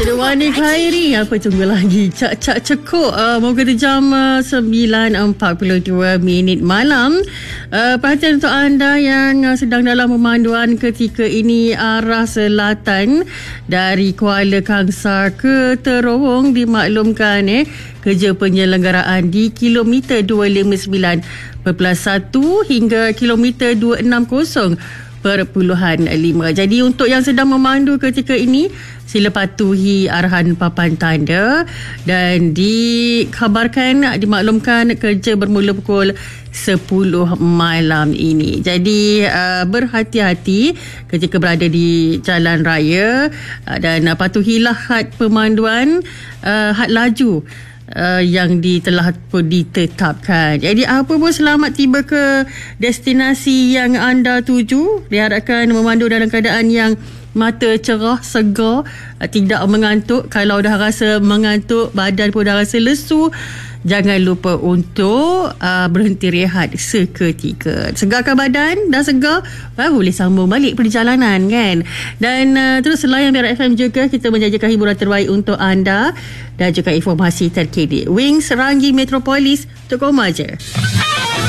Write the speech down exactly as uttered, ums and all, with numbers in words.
Wani Khairi, apa tunggu lagi? Cak-cak cekuk. Uh, moga jam uh, sembilan empat puluh dua minit malam. Uh, perhatian untuk anda yang uh, sedang dalam pemanduan ketika ini arah selatan dari Kuala Kangsar ke Terowong, dimaklumkan eh kerja penyelenggaraan di kilometer dua ratus lima puluh sembilan perpuluhan satu hingga kilometer dua ratus enam puluh perpuluhan lima. Jadi untuk yang sedang memandu ketika ini, sila patuhi arahan papan tanda, dan dikabarkan, dimaklumkan kerja bermula pukul sepuluh malam ini. Jadi uh, berhati-hati ketika berada di jalan raya, uh, dan uh, patuhilah had pemanduan, uh, had laju Uh, yang di, telah pun ditetapkan. Jadi apa pun, selamat tiba ke destinasi yang anda tuju. Diharapkan memandu dalam keadaan yang mata cerah, segar, uh, tidak mengantuk. Kalau dah rasa mengantuk, badan pun dah rasa lesu, jangan lupa untuk uh, berhenti rehat seketika. Segarkan badan, dah segar, uh, boleh sambung balik perjalanan kan. Dan uh, terus layan Berak F M juga, kita menjanjikan hiburan terbaik untuk anda dan juga informasi terkini. Wings Ranggi Metropolis untuk kau je.